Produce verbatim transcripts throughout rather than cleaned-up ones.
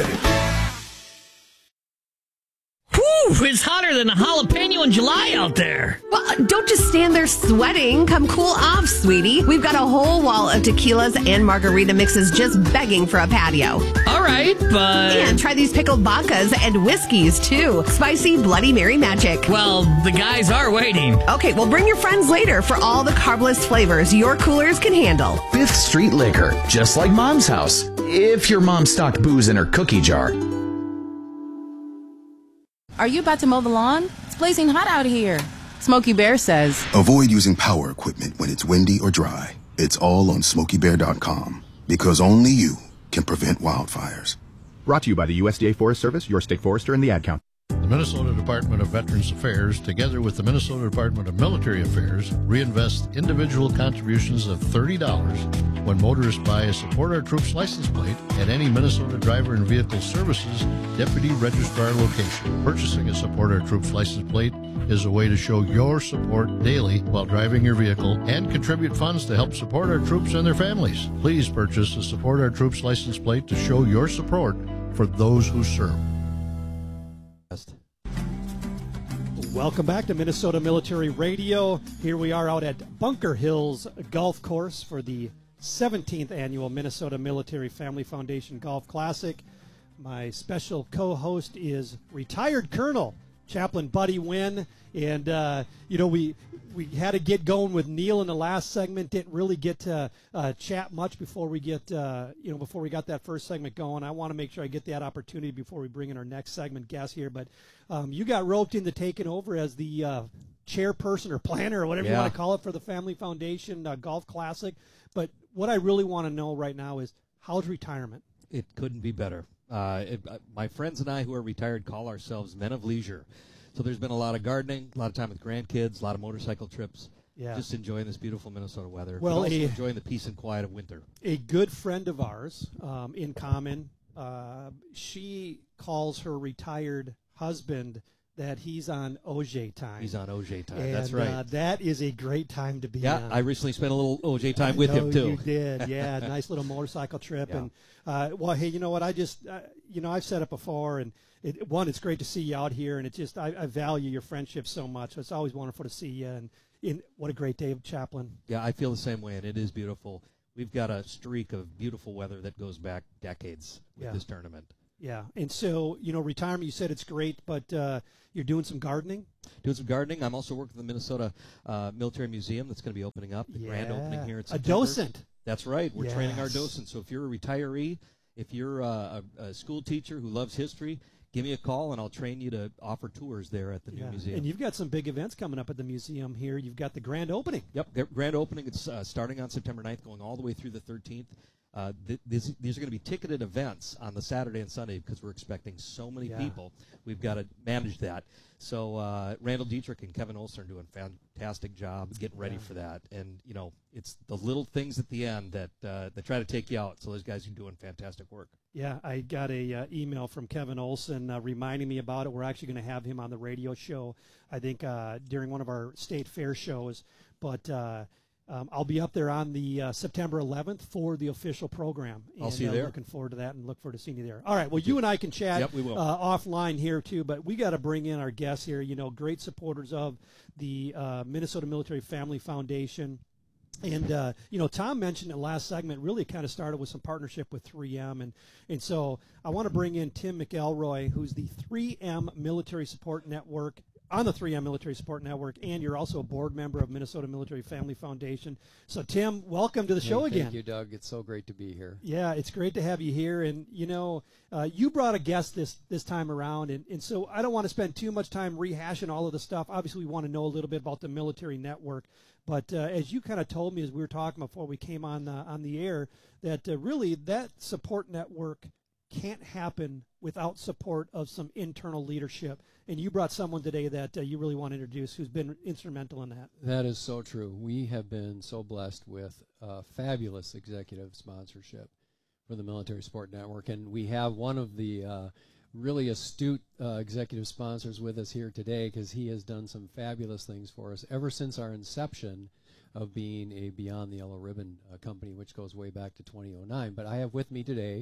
ready. Whew, it's hotter than a jalapeno in July out there. Well, don't just stand there sweating. Come cool off, sweetie. We've got a whole wall of tequilas and margarita mixes just begging for a patio. All right, but... And try these pickled vodkas and whiskeys, too. Spicy Bloody Mary magic. Well, the guys are waiting. Okay, well, bring your friends later for all the carbless flavors your coolers can handle. Fifth Street Liquor, just like Mom's house. If your mom stocked booze in her cookie jar. Are you about to mow the lawn? It's blazing hot out here. Smokey Bear says, Avoid using power equipment when it's windy or dry. It's all on smokey bear dot com because only you can prevent wildfires. Brought to you by the U S D A Forest Service, your state forester, and the Ad Council. The Minnesota Department of Veterans Affairs, together with the Minnesota Department of Military Affairs, reinvest individual contributions of thirty dollars when motorists buy a Support Our Troops license plate at any Minnesota Driver and Vehicle Services Deputy Registrar location. Purchasing a Support Our Troops license plate is a way to show your support daily while driving your vehicle and contribute funds to help support our troops and their families. Please purchase a Support Our Troops license plate to show your support for those who serve. Welcome back to Minnesota Military Radio. Here we are out at Bunker Hills Golf Course for the seventeenth annual Minnesota Military Family Foundation Golf Classic. My special co-host is retired Colonel Chaplain Buddy Wynn. And, uh, you know, we we had to get going with Neil in the last segment. Didn't really get to uh, chat much before we get, uh, you know, before we got that first segment going. I want to make sure I get that opportunity before we bring in our next segment guest here. But um, you got roped into taking over as the uh, chairperson or planner or whatever yeah. you want to call it for the Family Foundation uh, Golf Classic. But what I really want to know right now is, how's retirement? It couldn't be better. Uh, it, uh, my friends and I who are retired call ourselves men of leisure. So there's been a lot of gardening, a lot of time with grandkids, a lot of motorcycle trips. Yeah. Just enjoying this beautiful Minnesota weather. Well, but also a, enjoying the peace and quiet of winter. A good friend of ours, um, in common, uh, she calls her retired husband that he's on O J time. He's on O J time. And, That's right. Uh, that is a great time to be yeah, on. I recently spent a little O J time I with know him, too. You did, yeah. Nice little motorcycle trip. Yeah. And, uh, well, hey, you know what? I just, uh, you know, I've said it before, and it, one, it's great to see you out here, and it just, I, I value your friendship so much. It's always wonderful to see you, and in, what a great day, Chaplain. Yeah, I feel the same way, and it is beautiful. We've got a streak of beautiful weather that goes back decades with Yeah. this tournament. Yeah, and so, you know, retirement, you said it's great, but uh, you're doing some gardening? Doing some gardening. I'm also working with the Minnesota uh, Military Museum that's going to be opening up, the yeah. grand opening here in A September. docent. That's right. We're yes. training our docents. So if you're a retiree, if you're uh, a, a school teacher who loves history, give me a call, and I'll train you to offer tours there at the new yeah. museum. And you've got some big events coming up at the museum here. You've got the grand opening. Yep, grand opening. It's uh, starting on September ninth, going all the way through the thirteenth. Uh, th- these, these are going to be ticketed events on the Saturday and Sunday because we're expecting so many Yeah. people. We've got to manage that. So uh, Randall Dietrich and Kevin Olson are doing a fantastic job getting ready Yeah. for that. And, you know, it's the little things at the end that uh, that try to take you out. So those guys are doing fantastic work. Yeah, I got a uh, email from Kevin Olson uh, reminding me about it. We're actually going to have him on the radio show, I think, uh, during one of our state fair shows. But uh, um, I'll be up there on the uh, September eleventh for the official program. I'll and, see you uh, there. Looking forward to that and look forward to seeing you there. All right, well, you and I can chat Yep, we will. Uh, offline here, too, but we got to bring in our guests here, you know, great supporters of the uh, Minnesota Military Family Foundation. And, uh, you know, Tom mentioned in the last segment really kind of started with some partnership with three M. And, and so I want to bring in Tim McElroy, who's the three M Military Support Network, on the three M Military Support Network, and you're also a board member of Minnesota Military Family Foundation. So, Tim, welcome to the show hey, again. Thank you, Doug. It's so great to be here. Yeah, it's great to have you here. And, you know, uh, you brought a guest this, this time around, and, and so I don't want to spend too much time rehashing all of the stuff. Obviously, we want to know a little bit about the military network. But uh, as you kind of told me as we were talking before we came on uh, on the air, that uh, really that support network can't happen without support of some internal leadership. And you brought someone today that uh, you really want to introduce who's been instrumental in that. That is so true. We have been so blessed with uh, fabulous executive sponsorship for the Military Support Network. And we have one of the uh, really astute uh, executive sponsors with us here today because he has done some fabulous things for us ever since our inception of being a Beyond the Yellow Ribbon uh, company, which goes way back to twenty oh nine. But I have with me today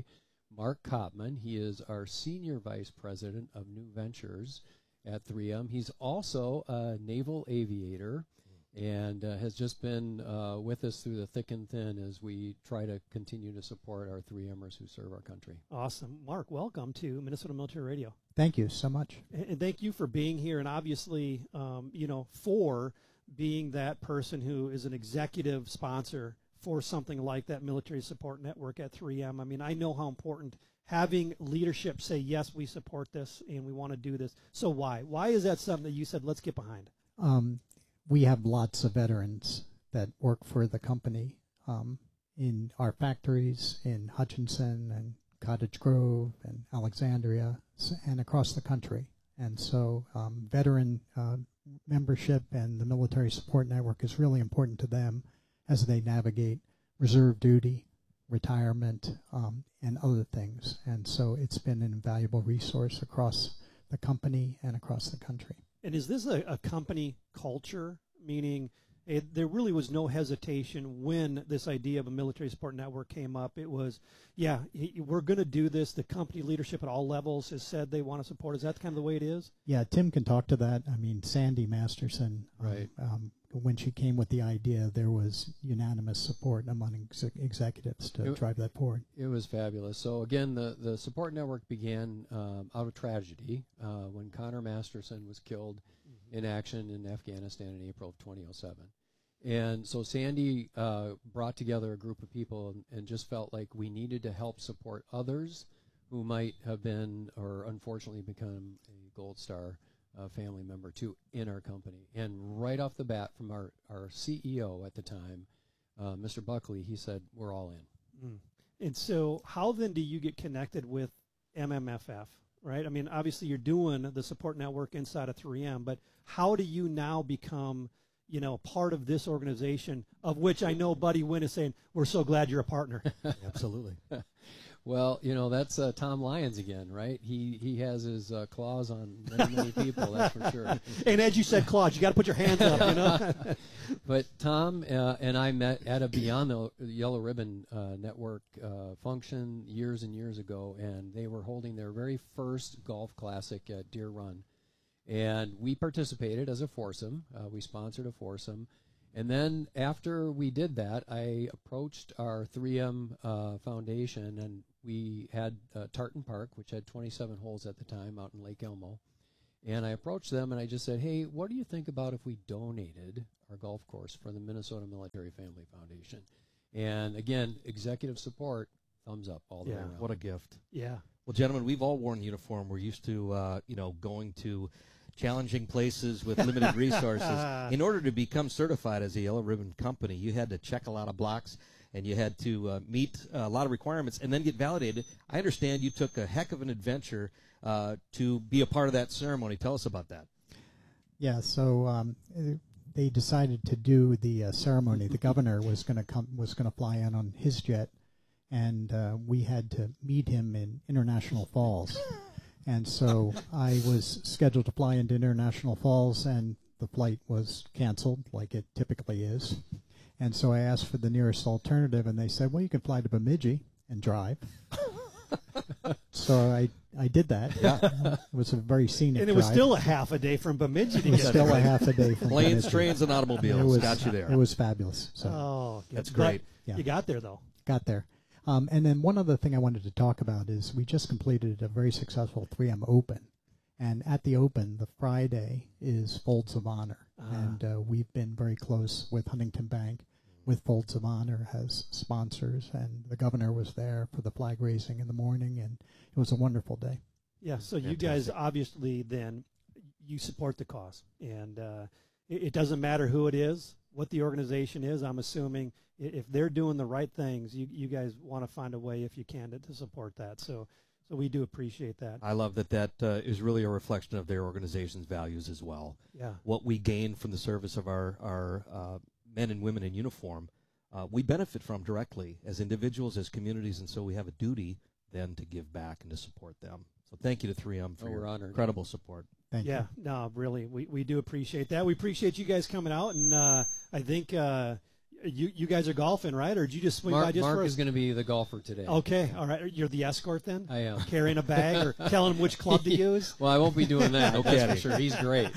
Mark Kopman. He is our Senior Vice President of New Ventures at three M. He's also a naval aviator and uh, has just been uh, with us through the thick and thin as we try to continue to support our three Mers who serve our country. Awesome. Mark, welcome to Minnesota Military Radio. Thank you so much. And, and thank you for being here, and obviously, um, you know, for being that person who is an executive sponsor for something like that military support network at three M. I mean, I know how important having leadership say, yes, we support this and we want to do this. So why? Why is that something that you said, let's get behind? Um, we have lots of veterans that work for the company um, in our factories in Hutchinson and Cottage Grove and Alexandria and across the country. And so um, veteran uh, membership and the military support network is really important to them as they navigate reserve duty, retirement, um, and other things. And so it's been an invaluable resource across the company and across the country. And is this a, a company culture, meaning it, there really was no hesitation when this idea of a military support network came up? It was, yeah, he, we're going to do this. The company leadership at all levels has said they want to support. Is that kind of the way it is? Yeah, Tim can talk to that. I mean, Sandy Masterson, right. um, um, when she came with the idea, there was unanimous support among ex executives to it, drive that forward. It was fabulous. So again, the, the support network began um, out of tragedy uh, when Connor Masterson was killed mm-hmm. in action in Afghanistan in April of twenty oh seven. And so Sandy uh, brought together a group of people and, and just felt like we needed to help support others who might have been or unfortunately become a Gold Star Uh, family member too in our company. And right off the bat from our, our C E O at the time, uh, Mister Buckley, he said, we're all in. Mm. And so how then do you get connected with M M F F, right? I mean, obviously you're doing the support network inside of three M, but how do you now become, you know, part of this organization, of which I know Buddy Wynn is saying, we're so glad you're a partner. Absolutely. Well, you know, that's uh, Tom Lyons again, right? He he has his uh, claws on many, many people, that's for sure. And as you said, Claude, you got to put your hands up, you know? But Tom uh, and I met at a Beyond the Yellow Ribbon uh, Network uh, function years and years ago, and they were holding their very first golf classic at Deer Run. And we participated as a foursome. Uh, we sponsored a foursome. And then after we did that, I approached our three M uh, foundation, and we had uh, Tartan Park, which had twenty-seven holes at the time out in Lake Elmo. And I approached them, and I just said, hey, what do you think about if we donated our golf course for the Minnesota Military Family Foundation? And again, executive support, thumbs up all the yeah, way around. What a gift. Yeah. Well, gentlemen, we've all worn uniform. We're used to, uh, you know, going to challenging places with limited resources. In order to become certified as a Yellow Ribbon company, you had to check a lot of blocks, and you had to uh, meet a lot of requirements and then get validated. I understand you took a heck of an adventure uh, to be a part of that ceremony. Tell us about that. Yeah, so um, they decided to do the uh, ceremony. The governor was going to come, was going to fly in on his jet, and uh, we had to meet him in International Falls. And so I was scheduled to fly into International Falls, and the flight was canceled, like it typically is. And so I asked for the nearest alternative, and they said, well, you can fly to Bemidji and drive. So I, I did that. Yeah. It was a very scenic And it was drive. still a half a day from Bemidji to It was get still there. a half a day from Planes, Bemidji. trains, and automobiles It was, got you there. It was fabulous. So Oh, good. That's But great. Yeah. You got there, though. got there. Um, and then one other thing I wanted to talk about is we just completed a very successful three M Open. And at the Open, the Friday is Folds of Honor. Ah. And uh, we've been very close with Huntington Bank, with Folds of Honor as sponsors. And the governor was there for the flag raising in the morning, and it was a wonderful day. Yeah, so you guys obviously then, you support the cause. And uh, it, it doesn't matter who it is, what the organization is. I'm assuming i- if they're doing the right things, you, you guys want to find a way, if you can, to, to support that. So so we do appreciate that. I love that that uh, is really a reflection of their organization's values as well. Yeah. What we gain from the service of our, our uh, men and women in uniform, uh, we benefit from directly as individuals, as communities, and so we have a duty then to give back and to support them. So thank you to three M for Oh, your we're honored. incredible support. Thank yeah, you. no, really, we, we do appreciate that. We appreciate you guys coming out, and uh, I think uh, you you guys are golfing, right? Or did you just swing Mark, by just Mark for a... is going to be the golfer today. Okay, all right. You're the escort then? I am. Carrying a bag or telling him which club to use? Well, I won't be doing that. No That's kidding. for sure. He's great.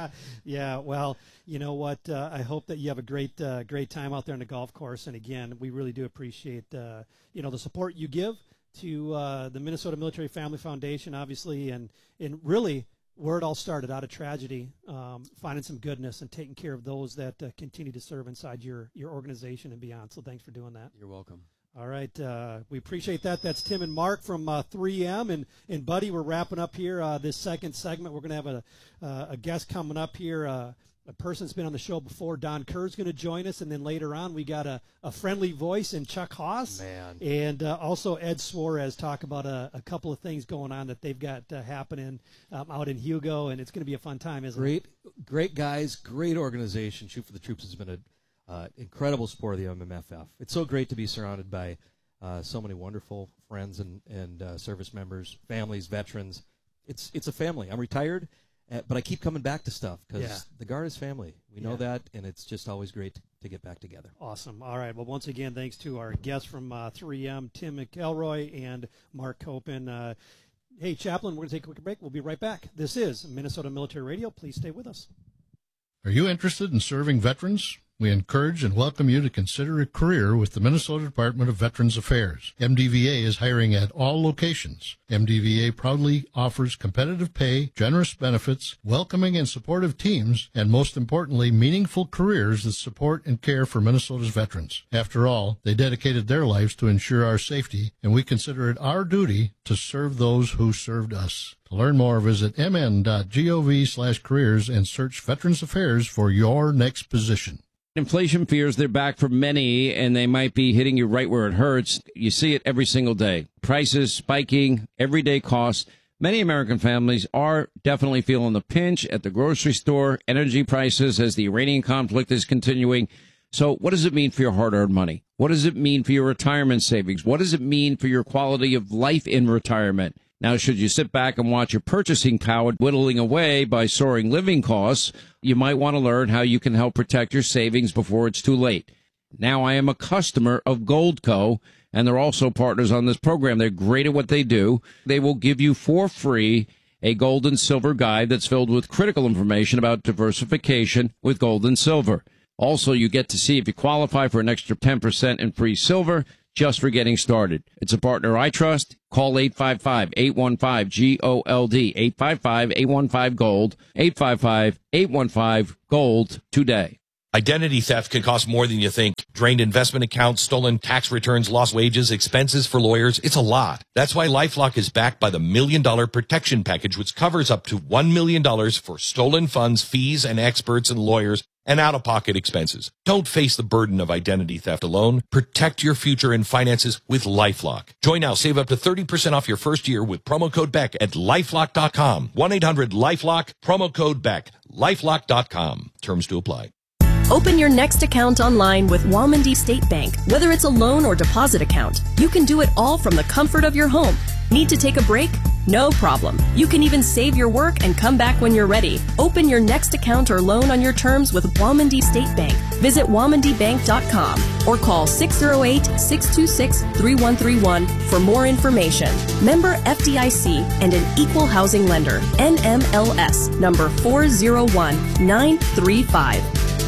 Yeah, well, you know what? Uh, I hope that you have a great uh, great time out there on the golf course. And again, we really do appreciate uh, you know the support you give to uh, the Minnesota Military Family Foundation, obviously, and and really where it all started, out of tragedy, um, finding some goodness and taking care of those that uh, continue to serve inside your your organization and beyond. So thanks for doing that. You're welcome. All right, uh, we appreciate that. That's Tim and Mark from uh, three M, and and Buddy, we're wrapping up here uh, this second segment. We're going to have a uh, a guest coming up here. Uh, a person that's been on the show before, Don Kerr's going to join us, and then later on we got a, a friendly voice in Chuck Haas, Man. and uh, also Ed Suarez talk about a, a couple of things going on that they've got uh, happening um, out in Hugo, and it's going to be a fun time, isn't Great, it? great guys, great organization. Shoot for the Troops has been an uh, incredible sport of the M M F F. It's so great to be surrounded by uh, so many wonderful friends and and uh, service members, families, veterans. It's it's a family. I'm retired. Uh, but I keep coming back to stuff because Yeah. the Guard is family. We know Yeah. that, and it's just always great to, to get back together. Awesome. All right. Well, once again, thanks to our guests from uh, three M, Tim McElroy and Mark Copen. Uh, hey, Chaplain, we're going to take a quick break. We'll be right back. This is Minnesota Military Radio. Please stay with us. Are you interested in serving veterans? We encourage and welcome you to consider a career with the Minnesota Department of Veterans Affairs. M D V A is hiring at all locations. M D V A proudly offers competitive pay, generous benefits, welcoming and supportive teams, and most importantly, meaningful careers that support and care for Minnesota's veterans. After all, they dedicated their lives to ensure our safety, and we consider it our duty to serve those who served us. To learn more, visit mn.gov slash careers and search Veterans Affairs for your next position. Inflation fears, they're back for many, and they might be hitting you right where it hurts. You see it every single day. Prices spiking, everyday costs. Many American families are definitely feeling the pinch at the grocery store, energy prices as the Iranian conflict is continuing. So what does it mean for your hard-earned money? What does it mean for your retirement savings? What does it mean for your quality of life in retirement? Now, should you sit back and watch your purchasing power whittling away by soaring living costs, you might want to learn how you can help protect your savings before it's too late. Now, I am a customer of Goldco, and they're also partners on this program. They're great at what they do. They will give you for free a gold and silver guide that's filled with critical information about diversification with gold and silver. Also, you get to see if you qualify for an extra ten percent in free silver just for getting started. It's a partner I trust. Call eight five five, eight one five, G O L D, eight five five, eight one five, GOLD, eight five five, eight one five, GOLD today. Identity theft can cost more than you think. Drained investment accounts, stolen tax returns, lost wages, expenses for lawyers. It's a lot. That's why LifeLock is backed by the Million Dollar Protection Package, which covers up to one million dollars for stolen funds, fees, and experts and lawyers, and out-of-pocket expenses. Don't face the burden of identity theft alone. Protect your future and finances with LifeLock. Join now. Save up to thirty percent off your first year with promo code Beck at lifelock dot com. one eight hundred LifeLock, promo code Beck, lifelock dot com. Terms to apply. Open your next account online with Walmondie State Bank. Whether it's a loan or deposit account, you can do it all from the comfort of your home. Need to take a break? No problem. You can even save your work and come back when you're ready. Open your next account or loan on your terms with Walmondie State Bank. Visit walmondie bank dot com or call six oh eight, six two six, three one three one for more information. Member F D I C and an equal housing lender. N M L S number four zero one nine three five.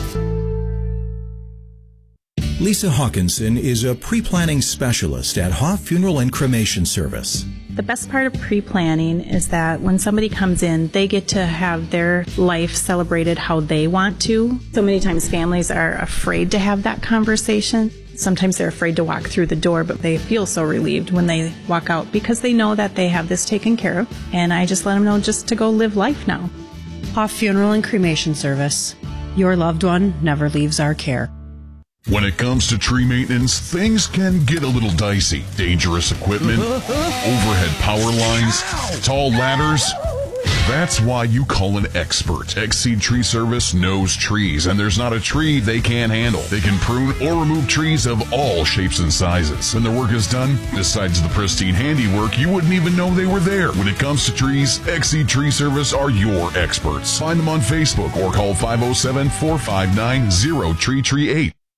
Lisa Hawkinson is a pre-planning specialist at Hoff Funeral and Cremation Service. The best part of pre-planning is that when somebody comes in, they get to have their life celebrated how they want to. So many times families are afraid to have that conversation. Sometimes they're afraid to walk through the door, but they feel so relieved when they walk out because they know that they have this taken care of. And I just let them know just to go live life now. Hoff Funeral and Cremation Service. Your loved one never leaves our care. When it comes to tree maintenance, things can get a little dicey. Dangerous equipment, overhead power lines, tall ladders. That's why you call an expert. X-Seed Tree Service knows trees, and there's not a tree they can't handle. They can prune or remove trees of all shapes and sizes. When their work is done, besides the pristine handiwork, you wouldn't even know they were there. When it comes to trees, X-Seed Tree Service are your experts. Find them on Facebook or call five oh seven, four five nine, zero three three eight.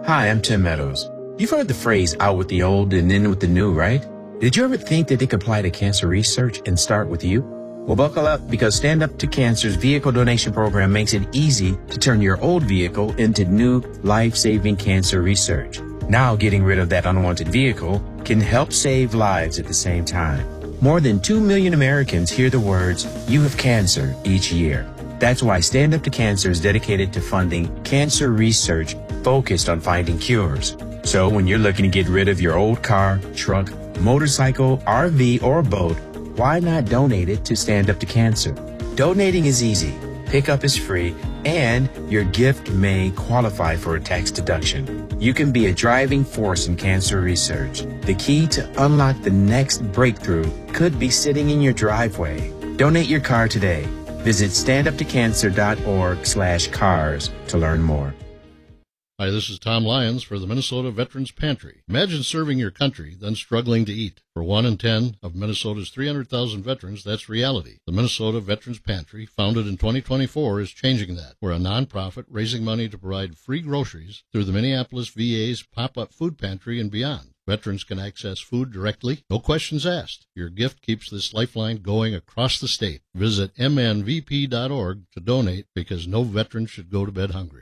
Hi, I'm Tim Meadows. You've heard the phrase out with the old and in with the new, right? Did you ever think that it could apply to cancer research and start with you? Well, buckle up, because Stand Up to Cancer's vehicle donation program makes it easy to turn your old vehicle into new life-saving cancer research. Now, getting rid of that unwanted vehicle can help save lives at the same time. More than two million Americans hear the words, "You have cancer," each year. That's why Stand Up to Cancer is dedicated to funding cancer research focused on finding cures. So when you're looking to get rid of your old car, truck, motorcycle, R V, or boat, why not donate it to Stand Up to Cancer? Donating is easy, pickup is free, and your gift may qualify for a tax deduction. You can be a driving force in cancer research. The key to unlock the next breakthrough could be sitting in your driveway. Donate your car today. Visit standuptocancer.org slash cars to learn more. Hi, this is Tom Lyons for the Minnesota Veterans Pantry. Imagine serving your country, then struggling to eat. For one in ten of Minnesota's three hundred thousand veterans, that's reality. The Minnesota Veterans Pantry, founded in twenty twenty-four, is changing that. We're a nonprofit raising money to provide free groceries through the Minneapolis V A's pop-up food pantry and beyond. Veterans can access food directly, no questions asked. Your gift keeps this lifeline going across the state. Visit m n v p dot org to donate, because no veteran should go to bed hungry.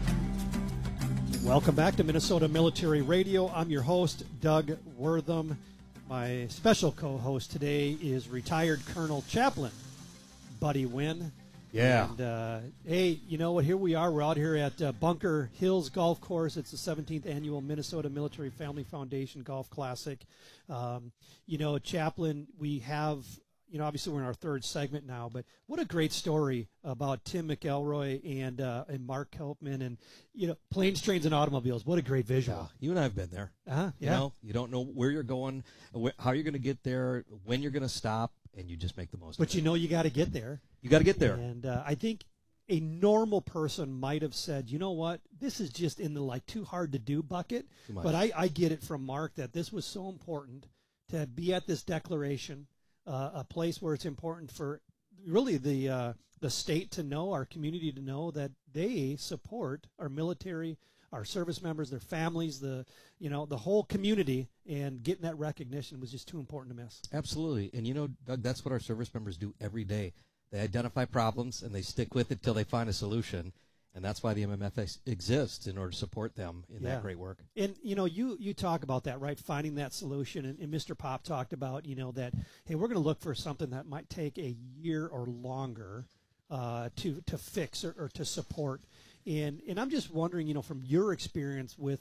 Welcome back to Minnesota Military Radio. I'm your host, Doug Wortham. My special co-host today is retired Colonel Chaplain Buddy Wynn. Yeah. And, uh, hey, you know what? Here we are. We're out here at uh, Bunker Hills Golf Course. It's the seventeenth annual Minnesota Military Family Foundation Golf Classic. Um, you know, Chaplain, we have... You know, obviously we're in our third segment now, but what a great story about Tim McElroy and uh, and Mark Helpman and, you know, planes, trains, and automobiles. What a great visual. Yeah, you and I have been there. Uh-huh, you yeah. know, you don't know where you're going, wh- how you're going to get there, when you're going to stop, and you just make the most But of it. you know you got to get there. You got to get there. And uh, I think a normal person might have said, you know what, this is just in the, like, too hard to do bucket. Too much. But I, I get it from Mark that this was so important to be at this declaration. Uh, a place where it's important for really the uh, the state to know, our community to know that they support our military, our service members, their families, the you know the whole community, and getting that recognition was just too important to miss. Absolutely. And, you know, Doug, that's what our service members do every day. They identify problems, and they stick with it till they find a solution. And that's why the M M F exists, in order to support them in Yeah. that great work. And, you know, you, you talk about that, right, finding that solution. And, and Mister Pop talked about, you know, that, hey, we're going to look for something that might take a year or longer uh, to to fix or, or to support. And and I'm just wondering, you know, from your experience with